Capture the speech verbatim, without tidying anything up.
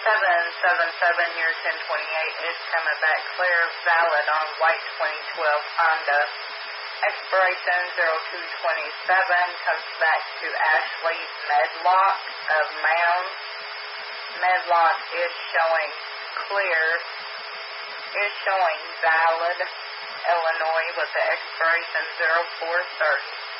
seven seven seven year ten twenty-eight is coming back clear, valid on white twenty twelve Honda. Expiration zero two twenty-seven comes back to Ashley Medlock of Mound. Medlock is showing clear, is showing valid, Illinois, with the expiration zero four thirty.